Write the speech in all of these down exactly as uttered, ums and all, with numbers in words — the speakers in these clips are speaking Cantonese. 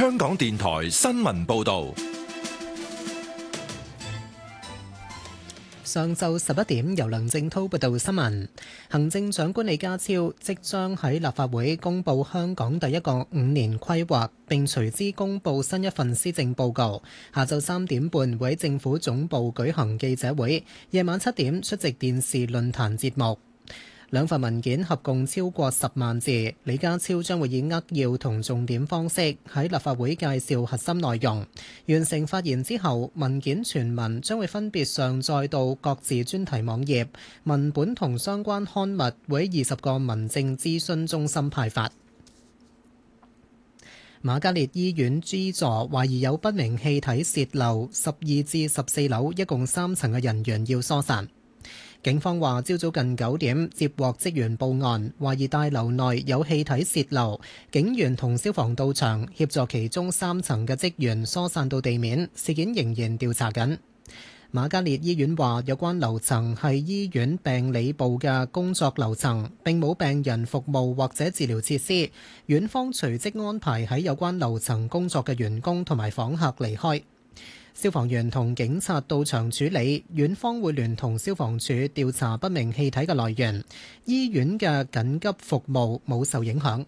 香港電台新聞報道。 上晝十一點，由梁正滔報道新聞。行政長官李家超即將喺立法會公布香港第一個五年規劃，並隨之公布新一份施政報告。下晝三點半會喺政府總部舉行記者會，夜晚七點出席電視論壇節目。兩份文件合共超過十萬字，李家超將會以扼要同重點方式喺立法會介紹核心內容。完成發言之後，文件全文將會分別上載到各自專題網頁，文本同相關刊物會喺二十個民政諮詢中心派發。瑪嘉烈醫院 G 座懷疑有不明氣體洩漏，十二至十四樓一共三層嘅人員要疏散。警方話，朝早近九點接獲職員報案，懷疑大樓內有氣體洩漏，警員同消防到場協助其中三層嘅職員疏散到地面，事件仍然調查緊。瑪嘉烈醫院話，有關樓層係醫院病理部嘅工作樓層，並冇病人服務或者治療設施。院方隨即安排喺有關樓層工作嘅員工同埋訪客離開。消防員同警察到場處理，院方會聯同消防處調查不明氣體嘅來源。醫院嘅緊急服務冇受影響。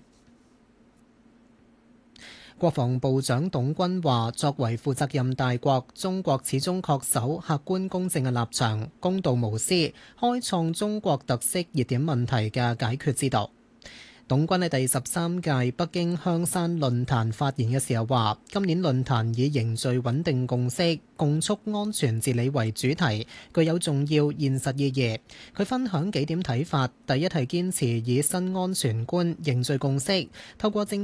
國防部長董軍話，作為負責任大國，中國始終恪守客觀公正嘅立場，公道無私，開創中國特色熱點問題嘅解決之道。董軍喺第十三屆北京香山論壇發言嘅時候話，今年論壇以凝聚穩定共識、共促安全治理為主題，具有重要現實意義。佢分享幾點睇法：第一係堅持以新安全觀凝聚共識，透過政